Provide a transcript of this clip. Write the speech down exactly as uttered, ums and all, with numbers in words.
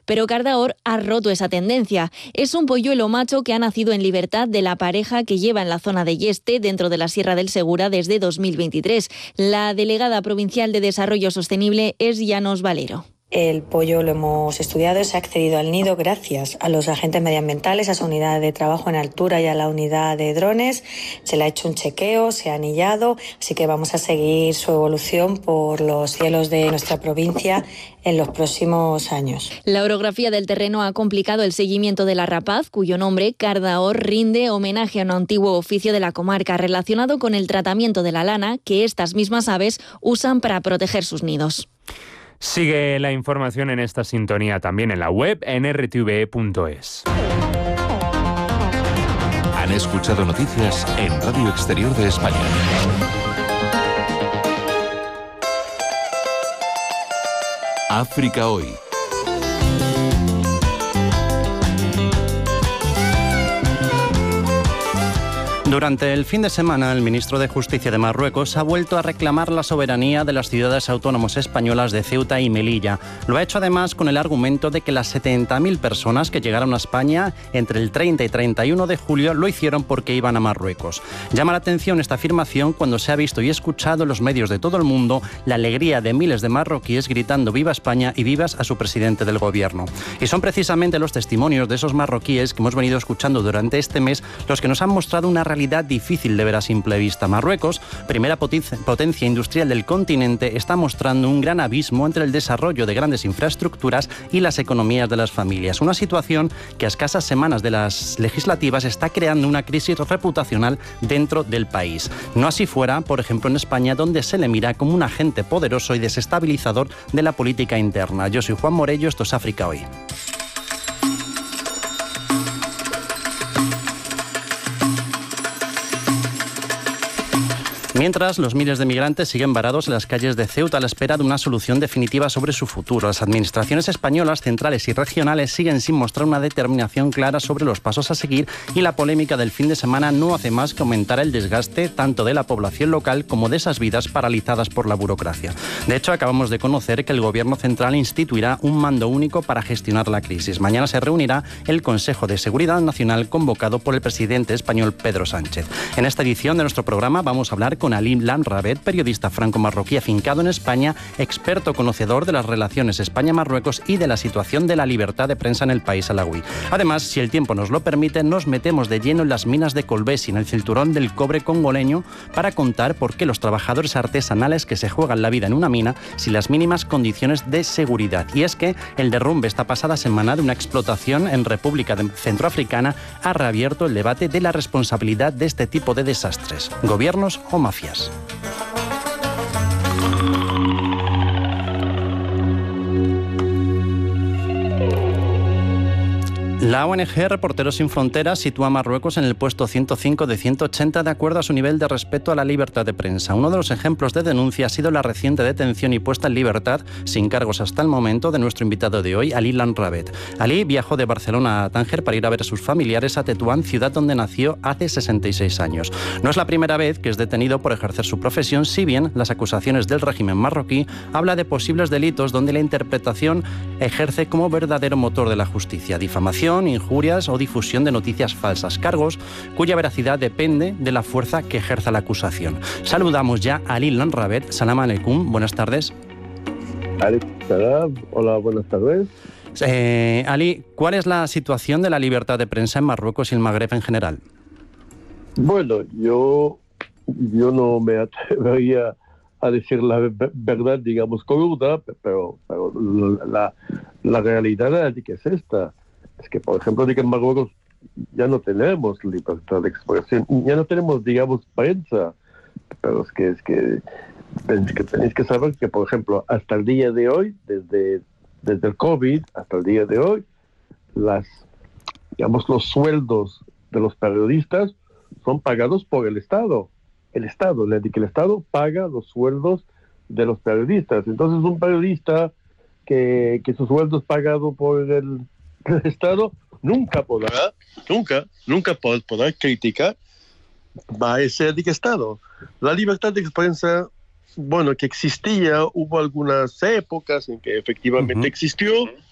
pero Cardahor ha roto esa tendencia. Es un polluelo macho que ha nacido en libertad de la pareja que lleva en la zona de Yeste, dentro de la Sierra del Segura, desde dos mil veintitrés. La delegada provincial de Desarrollo Sostenible es Llanos Valero. El pollo lo hemos estudiado, se ha accedido al nido gracias a los agentes medioambientales, a su unidad de trabajo en altura y a la unidad de drones. Se le ha hecho un chequeo, se ha anillado, así que vamos a seguir su evolución por los cielos de nuestra provincia en los próximos años. La orografía del terreno ha complicado el seguimiento de la rapaz, cuyo nombre, Cardahor, rinde homenaje a un antiguo oficio de la comarca relacionado con el tratamiento de la lana que estas mismas aves usan para proteger sus nidos. Sigue la información en esta sintonía también en la web en r t v e punto es. Han escuchado noticias en Radio Exterior de España. África Hoy. Durante el fin de semana, el ministro de Justicia de Marruecos ha vuelto a reclamar la soberanía de las ciudades autónomas españolas de Ceuta y Melilla. Lo ha hecho además con el argumento de que las setenta mil personas que llegaron a España entre el treinta y treinta y uno de julio lo hicieron porque iban a Marruecos. Llama la atención esta afirmación cuando se ha visto y escuchado en los medios de todo el mundo la alegría de miles de marroquíes gritando «Viva España» y «Vivas» a su presidente del gobierno. Y son precisamente los testimonios de esos marroquíes que hemos venido escuchando durante este mes los que nos han mostrado una realidad difícil de ver a simple vista. Marruecos, primera potencia industrial del continente, está mostrando un gran abismo entre el desarrollo de grandes infraestructuras y las economías de las familias. Una situación que a escasas semanas de las legislativas está creando una crisis reputacional dentro del país. No así fuera, por ejemplo, en España, donde se le mira como un agente poderoso y desestabilizador de la política interna. Yo soy Juan Morello, esto es África Hoy. Mientras, los miles de migrantes siguen varados en las calles de Ceuta a la espera de una solución definitiva sobre su futuro. Las administraciones españolas, centrales y regionales siguen sin mostrar una determinación clara sobre los pasos a seguir y la polémica del fin de semana no hace más que aumentar el desgaste tanto de la población local como de esas vidas paralizadas por la burocracia. De hecho, acabamos de conocer que el Gobierno central instituirá un mando único para gestionar la crisis. Mañana se reunirá el Consejo de Seguridad Nacional convocado por el presidente español Pedro Sánchez. En esta edición de nuestro programa vamos a hablar con Ali Lanrabet, periodista franco-marroquí afincado en España, experto conocedor de las relaciones España-Marruecos y de la situación de la libertad de prensa en el país alauí. Además, si el tiempo nos lo permite, nos metemos de lleno en las minas de Colbesi, en el cinturón del cobre congoleño, para contar por qué los trabajadores artesanales que se juegan la vida en una mina sin las mínimas condiciones de seguridad. Y es que el derrumbe esta pasada semana de una explotación en República Centroafricana ha reabierto el debate de la responsabilidad de este tipo de desastres, gobiernos o mafias. La O N G Reporteros Sin Fronteras sitúa a Marruecos en el puesto ciento cinco de ciento ochenta de acuerdo a su nivel de respeto a la libertad de prensa. Uno de los ejemplos de denuncia ha sido la reciente detención y puesta en libertad, sin cargos hasta el momento, de nuestro invitado de hoy, Ali Lanrabet. Ali viajó de Barcelona a Tánger para ir a ver a sus familiares a Tetuán, ciudad donde nació hace sesenta y seis años. No es la primera vez que es detenido por ejercer su profesión, si bien las acusaciones del régimen marroquí habla de posibles delitos donde la interpretación ejerce como verdadero motor de la justicia: difamación, injurias o difusión de noticias falsas, cargos cuya veracidad depende de la fuerza que ejerza la acusación. Saludamos ya a Ali Lanrabet. Salam aleikum, buenas tardes. Salam, hola, buenas tardes. Eh, Ali, ¿cuál es la situación de la libertad de prensa en Marruecos y el Magreb en general? Bueno, yo, yo no me atrevería a decir la verdad, digamos, cruda, pero, pero la, la realidad es que es esta. Es que, por ejemplo, de que en Marruecos ya no tenemos libertad de expresión, ya no tenemos, digamos, prensa, pero es que, es que, es que tenéis que saber que, por ejemplo, hasta el día de hoy, desde, desde el COVID hasta el día de hoy, las, digamos, los sueldos de los periodistas son pagados por el Estado. El Estado, es decir, que el Estado paga los sueldos de los periodistas. Entonces, un periodista que, que su sueldo es pagado por el el Estado nunca podrá, nunca, nunca podrá criticar a ese Estado. La libertad de expresión, bueno, que existía, hubo algunas épocas en que efectivamente uh-huh. existió,